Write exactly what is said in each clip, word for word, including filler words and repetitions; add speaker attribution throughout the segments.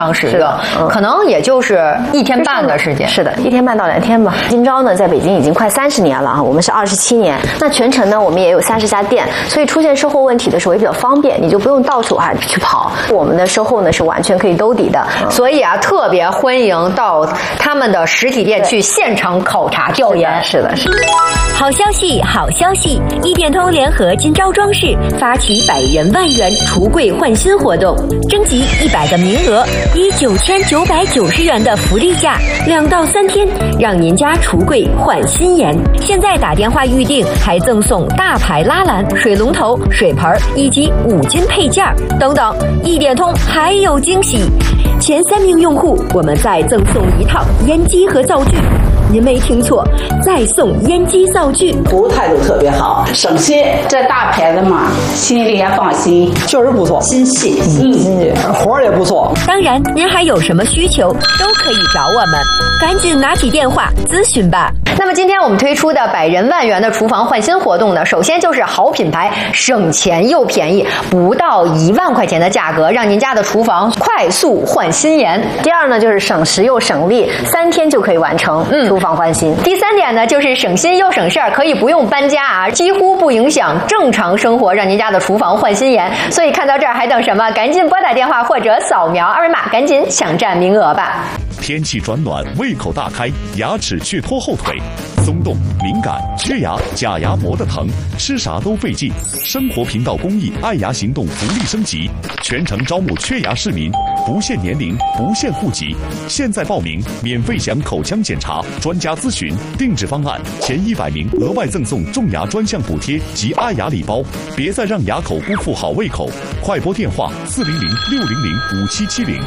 Speaker 1: 常使用，嗯、可能也就是一天半的时间。
Speaker 2: 是的，一天半到两天吧。今朝呢，在北京已经快三十年了啊，我们是二十七年。那全程呢，我们也有三十家店，所以出现售后问题的时候也比较方便，你就不用到处啊去跑。我们的售后呢是完全可以兜底的，
Speaker 1: 嗯、所以啊，特别欢迎到他们的实体店去现场考察调研。
Speaker 2: 是的，是的。
Speaker 3: 好消息，好消息！一点通联合今朝装饰发起百人万元橱柜换新活动，征集一百个名额，以九千九百九十元的福利价，两到三天让您家橱柜换新颜。现在打电话预订，还赠送大牌拉篮、水龙头、水盆以及五金配件等等。一点通还有惊喜，前三名用户我们再赠送一套烟机和灶具。您没听错，再送烟机灶具，
Speaker 4: 服务态度特别好，省心。这大牌子嘛，心里也放心，
Speaker 5: 确实不错，
Speaker 4: 心细，
Speaker 5: 嗯，活儿也不错。
Speaker 3: 当然，您还有什么需求都可以找我们，赶紧拿起电话咨询吧。
Speaker 1: 那么今天我们推出的百人万元的厨房换新活动呢，首先就是好品牌，省钱又便宜，不到一万块钱的价格，让您家的厨房快速换新颜。
Speaker 2: 第二呢，就是省时又省力，三天就可以完成，嗯，厨房换新。
Speaker 1: 第三点呢，就是省心又省事儿，可以不用搬家啊，几乎不影响正常生活，让您家的厨房换新颜。所以看到这儿还等什么？赶紧拨打电话或者扫描二维码，赶紧抢占名额吧。
Speaker 6: 天气转暖，胃口大开，牙齿却拖后腿，松动、敏感、缺牙、假牙磨得疼，吃啥都费劲。生活频道公益爱牙行动福利升级，全程招募缺牙市民，不限年龄，不限户籍。现在报名，免费享口腔检查、专家咨询、定制方案，前一百名额外赠送种牙专项补贴及爱牙礼包。别再让牙口辜负好胃口，快拨电话四零零六零零五七七零。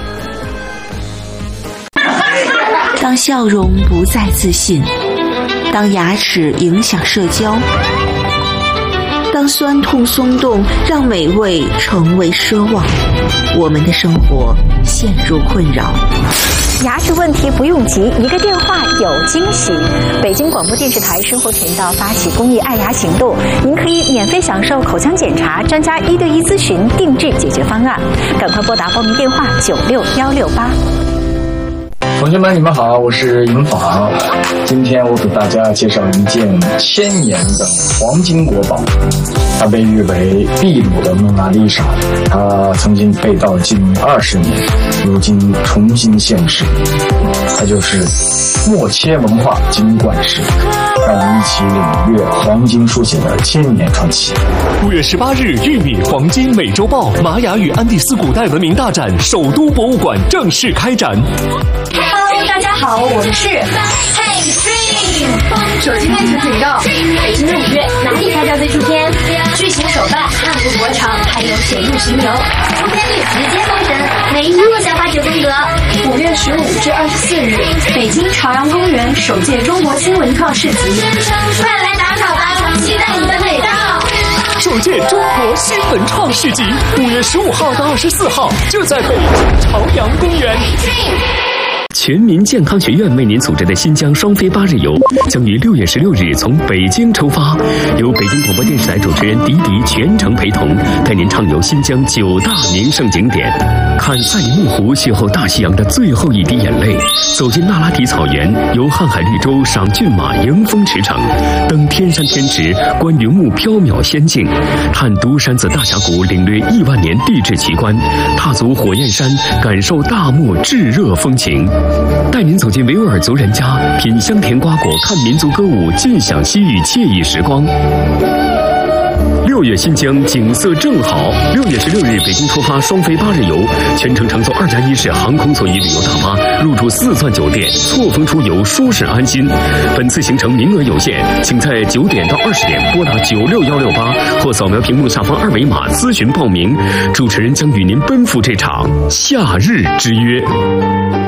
Speaker 7: 当笑容不再自信，当牙齿影响社交，当酸痛松动让美味成为奢望，我们的生活陷入困扰。
Speaker 8: 牙齿问题不用急，一个电话有惊喜。北京广播电视台生活频道发起公益爱牙行动，您可以免费享受口腔检查、专家一对一咨询、定制解决方案。赶快拨打报名电话九六幺六八。
Speaker 9: 同学们，你们好，我是尹昉。今天我给大家介绍一件千年的黄金国宝，它被誉为秘鲁的蒙娜丽莎，它曾经被盗近二十年，如今重新现世。它就是默切文化金冠石，让我们一起领略黄金书写的千年传奇。
Speaker 10: 五月十八日，玉米黄金美洲豹玛雅与安第斯古代文明大展首都博物馆正式开展。
Speaker 11: Hello， 大家好，我们是 Hey Dream。手机安全警告：北京的五月哪里拍照最出片？巨型手办、汉服国潮，还有水陆巡游，出片率直接封神，每一路小花九风格。五月十五至二十四日，北京朝阳公园首届中国新文创市集，快来打卡吧，期待你的美照。
Speaker 10: 首届中国新文创市集，五月十五号到二十四号，就在北京朝阳公园。全民健康学院为您组织的新疆双飞八日游将于六月十六日从北京出发，由北京广播电视台主持人迪迪全程陪同，带您畅游新疆九大名胜景点，看赛里木湖邂逅大西洋的最后一滴眼泪，走进那拉提草原，游瀚海绿洲赏骏马迎风驰骋，登天山天池观云雾缥缈仙境，探独山子大峡谷领略亿万年地质奇观，踏足火焰山感受大漠炙热风情，带您走进维吾尔族人家，品香甜瓜果，看民族歌舞，尽享西域惬意时光。六月新疆景色正好，六月十六日北京出发双飞八日游，全程乘坐二加一式航空座椅旅游大巴，入住四钻酒店，错峰出游，舒适安心。本次行程名额有限，请在九点到二十点拨打九六幺六八或扫描屏幕下方二维码咨询报名。主持人将与您奔赴这场夏日之约。